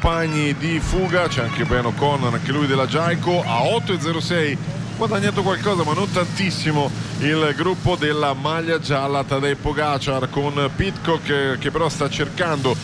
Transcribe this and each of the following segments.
compagni di fuga. C'è anche Ben O'Connor, anche lui della Jayco. A 8,06 guadagnato qualcosa ma non tantissimo il gruppo della maglia gialla, Tadej Pogačar, con Pidcock che però sta cercando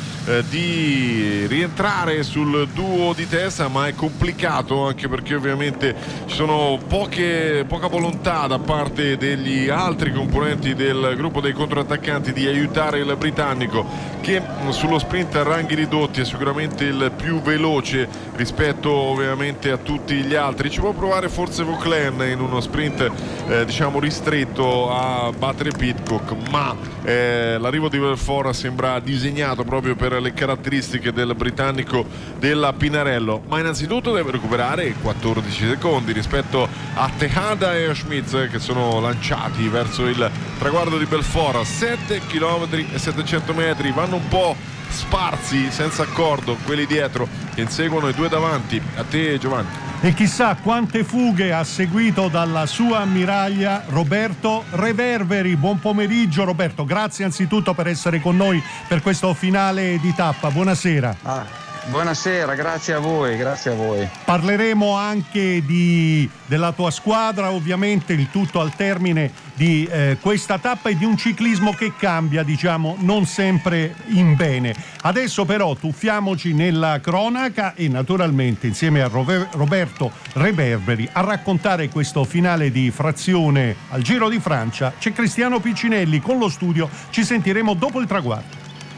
di rientrare sul duo di testa, ma è complicato anche perché ovviamente ci sono poca volontà da parte degli altri componenti del gruppo dei controattaccanti di aiutare il britannico, che sullo sprint a ranghi ridotti è sicuramente il più veloce rispetto ovviamente a tutti gli altri. Ci può provare forse Vauclain in uno sprint diciamo ristretto a battere Pidcock, ma l'arrivo di Belfort sembra disegnato proprio per le caratteristiche del britannico della Pinarello, ma innanzitutto deve recuperare 14 secondi rispetto a Tejada e Schmitz, che sono lanciati verso il traguardo di Belfort. 7 km e 700 metri, vanno un po' sparsi, senza accordo quelli dietro che inseguono i due davanti. A te Giovanni. E chissà quante fughe ha seguito dalla sua ammiraglia Roberto Reverberi. Buon pomeriggio Roberto, grazie anzitutto per essere con noi per questo finale di tappa. Buonasera. Buonasera, grazie a voi, grazie a voi. Parleremo anche della tua squadra, ovviamente il tutto al termine di questa tappa e di un ciclismo che cambia, diciamo, non sempre in bene. Adesso però tuffiamoci nella cronaca e naturalmente insieme a Roberto Reverberi a raccontare questo finale di frazione al Giro di Francia c'è Cristiano Piccinelli con lo studio. Ci sentiremo dopo il traguardo.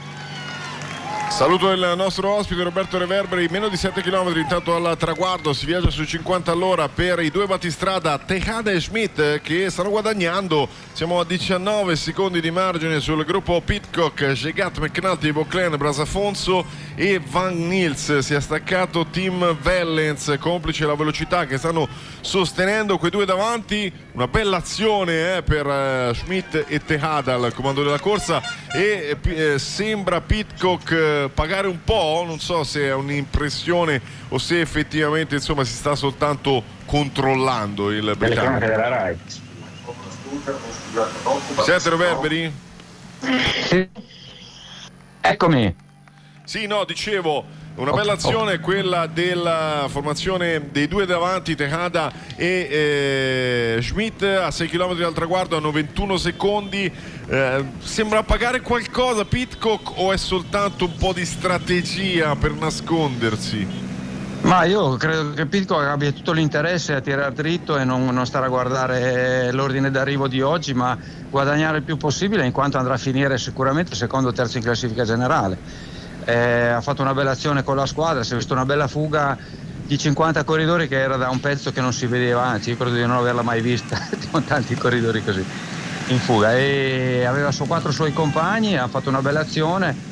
Saluto il nostro ospite Roberto Reverberi. Meno di 7 km intanto al traguardo, si viaggia su 50 all'ora per i due battistrada Tejada e Schmidt, che stanno guadagnando. Siamo a 19 secondi di margine sul gruppo Pidcock, Jegat, McNulty, Vauclain, Brasafonso e Van Niels. Si è staccato Tim Wellens, complice la velocità che stanno sostenendo quei due davanti. Una bella azione per Schmidt e Tejada al comando della corsa, e sembra Pidcock pagare un po', non so se è un'impressione o se effettivamente insomma si sta soltanto controllando il britannico. Siete Reverberi? Sì. Eccomi. Sì, no, dicevo, una bella azione quella della formazione dei due davanti, Tejada e Schmidt, a 6 km dal traguardo, hanno 21 secondi. Sembra pagare qualcosa Pidcock o è soltanto un po' di strategia per nascondersi? Ma io credo che Pidcock abbia tutto l'interesse a tirare dritto e non stare a guardare l'ordine d'arrivo di oggi, ma guadagnare il più possibile, in quanto andrà a finire sicuramente secondo o terzo in classifica generale. Ha fatto una bella azione con la squadra, si è visto una bella fuga di 50 corridori che era da un pezzo che non si vedeva, anzi io credo di non averla mai vista con tanti corridori così in fuga, e aveva 4 suoi compagni, ha fatto una bella azione.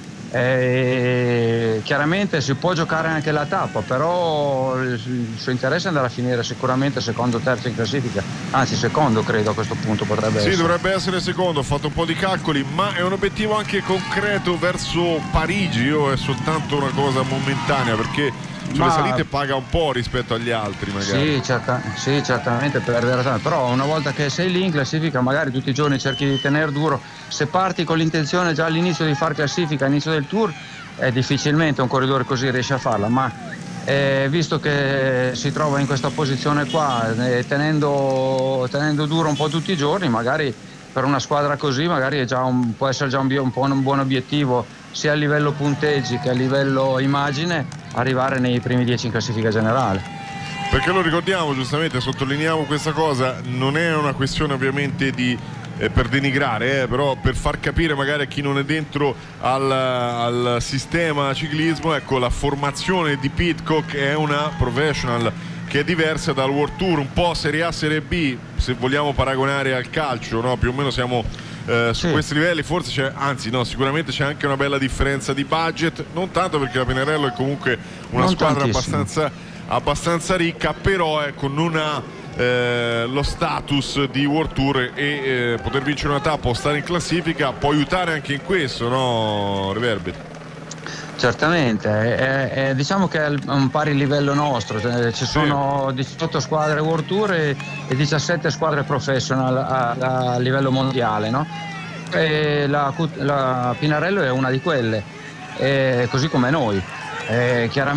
Chiaramente si può giocare anche la tappa, però il suo interesse è andare a finire sicuramente secondo o terzo in classifica, anzi secondo credo a questo punto potrebbe essere. Sì, dovrebbe essere secondo, ho fatto un po' di calcoli, ma è un obiettivo anche concreto verso Parigi o è soltanto una cosa momentanea, perché sulle salite paga un po' rispetto agli altri magari? Sì, certamente perdere tanto, però una volta che sei lì in classifica magari tutti i giorni cerchi di tenere duro. Se parti con l'intenzione già all'inizio di far classifica, all'inizio del tour, difficilmente un corridore così riesce a farla, ma visto che si trova in questa posizione qua, tenendo duro un po' tutti i giorni, magari per una squadra così magari può essere già un buon obiettivo sia a livello punteggi che a livello immagine, arrivare nei primi 10 in classifica generale. Perché lo ricordiamo, giustamente sottolineiamo questa cosa, non è una questione ovviamente di per denigrare, però per far capire magari a chi non è dentro al sistema ciclismo, ecco, la formazione di Pidcock è una professional che è diversa dal World Tour, un po' Serie A, Serie B, se vogliamo paragonare al calcio, no? Più o meno siamo su questi livelli, forse sicuramente c'è anche una bella differenza di budget, non tanto perché la Pinarello è comunque una squadra abbastanza ricca, però ecco, non ha lo status di World Tour e poter vincere una tappa o stare in classifica può aiutare anche in questo, no Reverberi? Certamente, diciamo che è un pari livello nostro, ci sono 18 squadre World Tour e 17 squadre professional a livello mondiale, no? E la Pinarello è una di quelle, così come noi. Chiaramente